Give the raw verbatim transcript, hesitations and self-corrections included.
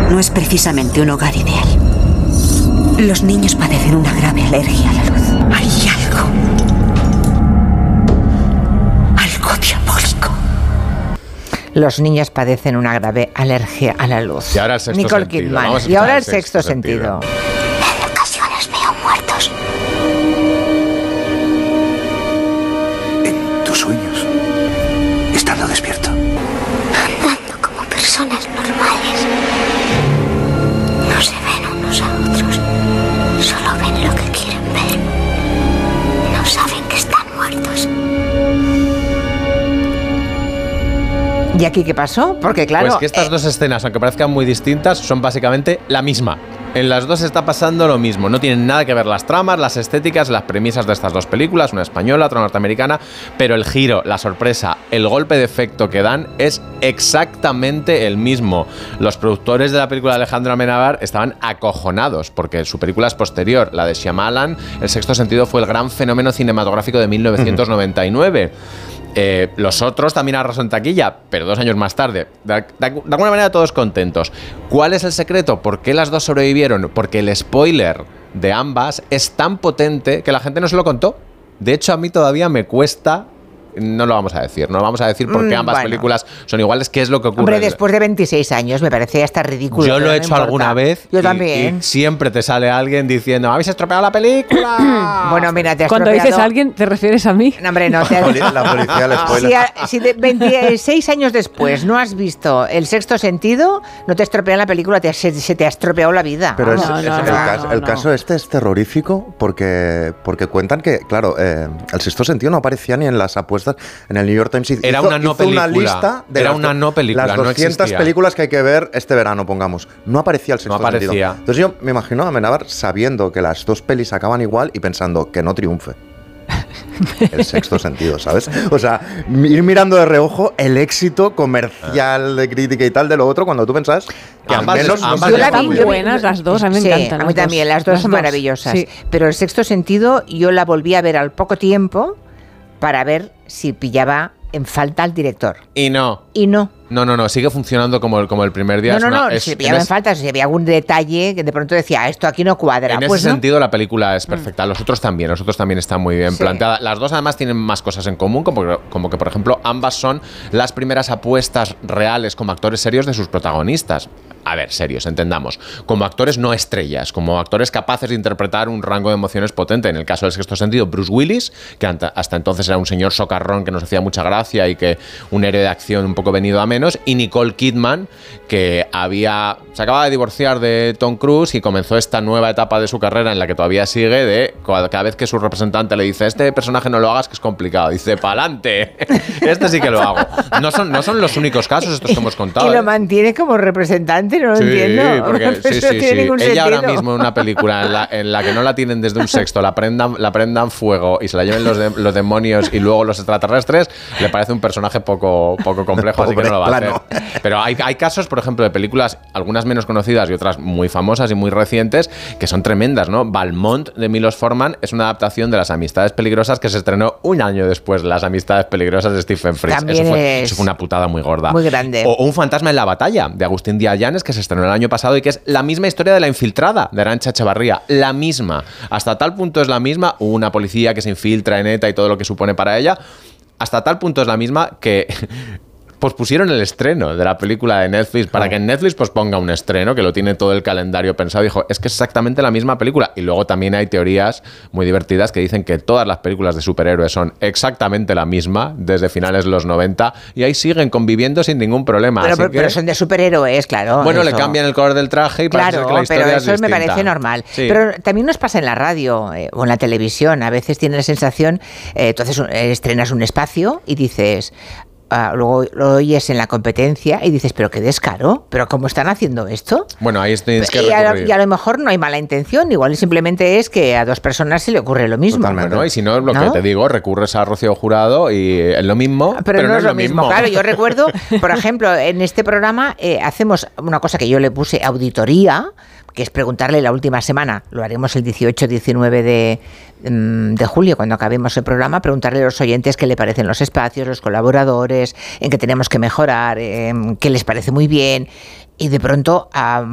no es precisamente un hogar ideal. Los niños padecen una grave alergia a la luz. Hay algo. Algo diabólico. Los niños padecen una grave alergia a la luz. Y ahora el sexto Nicole sentido. Kidman. Vamos a Y ahora el escuchar sexto, sentido. sentido. En ocasiones veo muertos. En tus sueños, estando despierto. Andando como personas normales. No se ven unos a otros. Solo ven lo que quieren ver. No saben que están muertos. ¿Y aquí qué pasó? Porque claro... Pues que estas eh, dos escenas, aunque parezcan muy distintas, son básicamente la misma. En las dos está pasando lo mismo. No tienen nada que ver las tramas, las estéticas, las premisas de estas dos películas, una española, otra norteamericana, pero el giro, la sorpresa, el golpe de efecto que dan es exactamente el mismo. Los productores de la película de Alejandro Amenábar estaban acojonados porque su película es posterior, la de Shyamalan, El sexto sentido, fue el gran fenómeno cinematográfico de mil novecientos noventa y nueve. Eh, los otros también arrasan taquilla, pero dos años más tarde. De, de, de alguna manera todos contentos. ¿Cuál es el secreto? ¿Por qué las dos sobrevivieron? Porque el spoiler de ambas es tan potente que la gente no se lo contó. De hecho, a mí todavía me cuesta... No lo vamos a decir, no lo vamos a decir porque Mm, ambas bueno. películas son iguales. ¿Qué es lo que ocurre? Hombre, después de veintiséis años me parece hasta ridículo. Yo lo pero he no hecho importa. alguna vez. Yo y, también. y siempre te sale alguien diciendo, ¿habéis estropeado la película? Bueno, mira, te has Cuando estropeado- dices a alguien, ¿te refieres a mí? No, hombre, no. Te La has... poli- la policía le spoiler. Si, a- si de veintiséis años después no has visto El sexto sentido, no te estropean la película, te, se, se te ha estropeado la vida. Pero es- No, es- no, el, no, caso, no, el no. caso este es terrorífico porque, porque cuentan que, claro, eh, el sexto sentido no aparecía ni en las apuestas. En el New York Times hizo, Era una no hizo una película. lista de Era las, una no película, las no doscientas existía. películas que hay que ver este verano, pongamos. No aparecía el sexto No aparecía. sentido. Entonces yo me imagino a Amenábar sabiendo que las dos pelis acaban igual y pensando que no triunfe. El sexto sentido, ¿sabes? O sea, ir mirando de reojo el éxito comercial de crítica y tal de lo otro cuando tú pensás que Ambas- al menos no ambas se Yo la está vi, muy yo bien. vi- buenas las dos, a mí me Sí, encantan. a mí las también, dos. las dos Las son dos, maravillosas. sí. Pero El sexto sentido yo la volví a ver al poco tiempo para ver si pillaba en falta al director. Y no. Y no. No, no, no, sigue funcionando como el, como el primer día. No, Es no, una- no, es- si pillaba en en es- falta, si había algún detalle que de pronto decía, "Ah, esto aquí no cuadra". En Pues ese no. sentido la película es perfecta. Los otros también, los otros también están muy bien Sí. planteadas. Las dos además tienen más cosas en común, como, que- como que por ejemplo ambas son las primeras apuestas reales como actores serios de sus protagonistas. A ver, serios, entendamos. Como actores no estrellas, como actores capaces de interpretar un rango de emociones potente. En el caso del sexto sentido, Bruce Willis, que anta- hasta entonces era un señor socarrón que nos hacía mucha gracia y que un héroe de acción un poco venido a menos, y Nicole Kidman, que había se acaba de divorciar de Tom Cruise y comenzó esta nueva etapa de su carrera en la que todavía sigue de cada cada vez que su representante le dice, este personaje no lo hagas que es complicado, dice, pa'lante, este sí que lo hago. No son, no son los únicos casos estos que hemos contado. Y ¿eh? lo mantiene como representante, no lo Sí, entiendo. porque Eso sí, no sí, tiene sí. ningún Ella ahora sentido. mismo en una película en la, en la que no la tienen desde un sexto, la prendan, la prendan fuego y se la lleven los, de- los demonios y luego los extraterrestres, le parece un personaje poco, poco complejo, así que Pobre, no lo va a plano. hacer. Pero hay, hay casos, por ejemplo, de películas, algunas menos conocidas y otras muy famosas y muy recientes, que son tremendas, ¿no? Valmont, de Milos Forman, es una adaptación de Las Amistades Peligrosas que se estrenó un año después de Las Amistades Peligrosas de Stephen Fritz. También Eso fue, es eso fue una putada muy gorda. muy grande. O, o Un fantasma en la batalla, de Agustín Díaz Llanes, que se estrenó el año pasado y que es la misma historia de La infiltrada, de Arantxa Echevarría. La misma. Hasta tal punto es la misma, una policía que se infiltra en ETA y todo lo que supone para ella. Hasta tal punto es la misma que pospusieron el estreno de la película de Netflix para que Netflix posponga un estreno, que lo tiene todo el calendario pensado. Dijo, es que es exactamente la misma película. Y luego también hay teorías muy divertidas que dicen que todas las películas de superhéroes son exactamente la misma desde finales de los noventa y ahí siguen conviviendo sin ningún problema. Pero, Así pero, que, pero son de superhéroes, claro. bueno, le eso. cambian el color del traje y parece Claro, que la historia pero es eso me distinta. parece normal. Sí. Pero también nos pasa en la radio eh, o en la televisión. A veces tienes la sensación, eh, entonces eh, estrenas un espacio y dices... ah, luego lo oyes en la competencia y dices, pero qué descaro, pero ¿cómo están haciendo esto? Bueno, ahí tienes que y, a, recurrir. y a lo mejor no hay mala intención, igual simplemente es que a dos personas se le ocurre lo mismo. Totalmente. Bueno, y si no, lo ¿No? que te digo, recurres a Rocío Jurado y es lo mismo, Pero, no, es lo mismo. Claro, yo recuerdo, por ejemplo, en este programa eh, hacemos una cosa que yo le puse auditoría, que es preguntarle la última semana, lo haremos el dieciocho diecinueve de, mm, de julio, cuando acabemos el programa, preguntarle a los oyentes qué le parecen los espacios, los colaboradores, en qué tenemos que mejorar, eh, qué les parece muy bien. Y de pronto a